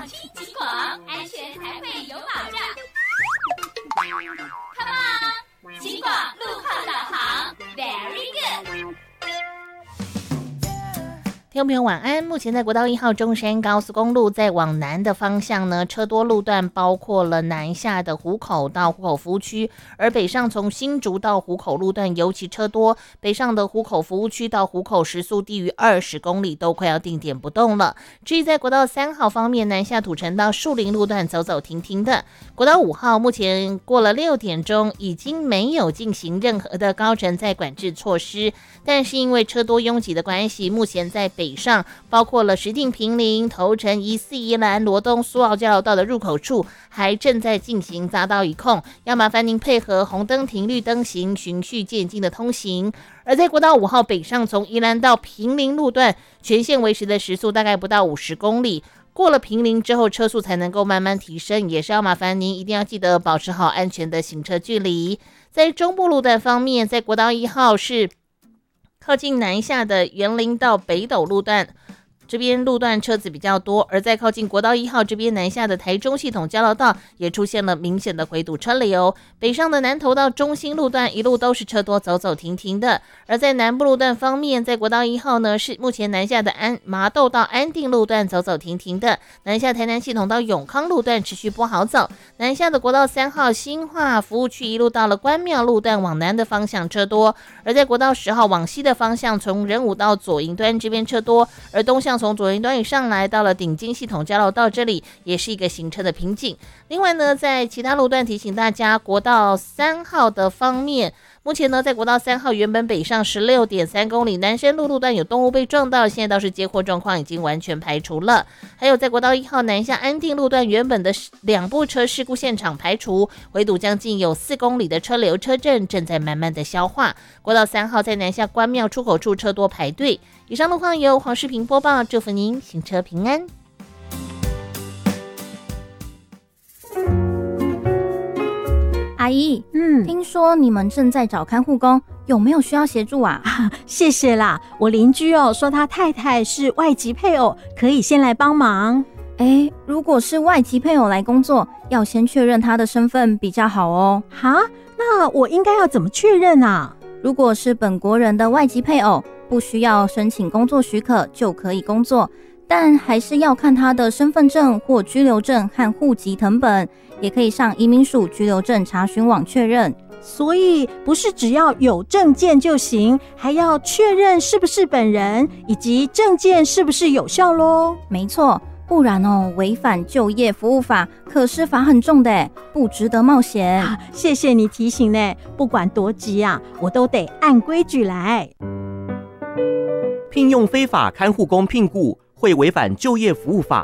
轻警广，安全才会有保障。Come on， 警广路况导航 ，Very good。 听众朋友晚安，目前在国道1号中山高速公路在往南的方向呢，车多路段包括了南下的湖口到湖口服务区，而北上从新竹到湖口路段尤其车多，北上的湖口服务区到湖口时速低于20公里都快要定点不动了。至于在国道3号方面，南下土城到树林路段走走停停的。国道5号目前过了6点钟，已经没有进行任何的高乘载管制措施，但是因为车多拥挤的关系，目前在北上包括了石碇坪林、头城、宜四宜兰、罗东、苏澳交流道的入口处还正在进行匝道一控，要麻烦您配合红灯停绿灯行，循序渐进的通行。而在国道5号北上从宜兰到坪林路段，全线维持的时速大概不到50公里，过了坪林之后车速才能够慢慢提升，也是要麻烦您一定要记得保持好安全的行车距离。在中部路段方面，在国道1号是靠近南下的员林到北斗路段，这边路段车子比较多，而在靠近国道1号这边南下的台中系统交流道也出现了明显的回堵车流。北上的南投到中兴路段一路都是车多，走走停停的。而在南部路段方面，在国道1号呢是目前南下的麻豆到安定路段走走停停的，南下台南系统到永康路段持续不好走。南下的国道3号新化服务区一路到了关庙路段往南的方向车多，而在国道10号往西的方向，从仁武到左营端这边车多，而东向从左营端以上来到了顶金系统交流道这里也是一个行车的瓶颈。另外呢，在其他路段提醒大家，国道3号的方面，目前呢在国道3号原本北上 16.3 公里南深路路段有动物被撞到，现在倒是接获状况已经完全排除了。还有在国道1号南下安定路段原本的2部车事故现场排除，回堵将近有4公里的车流车阵正在慢慢的消化。国道3号在南下关庙出口处车多排队。以上路况由黄世平播报，祝福您行车平安。 阿姨，听说你们正在找看护工，有没有需要协助啊？ 谢谢啦，我邻居说他太太是外籍配偶，可以先来帮忙。 如果是外籍配偶来工作，要先确认他的身份比较好哦。 哈，那我应该要怎么确认啊？ 如果是本国人的外籍配偶，不需要申请工作许可就可以工作，但还是要看他的身份证或居留证和户籍誊本，也可以上移民署居留证查询网确认。 所以不是只要有证件就行，还要确认是不是本人，以及证件是不是有效咯。 没错，不然违反就业服务法可是罚很重的，不值得冒险。 谢谢你提醒呢，不管多急啊，我都得按规矩来。 聘用非法看护工聘雇会违反就业服务法，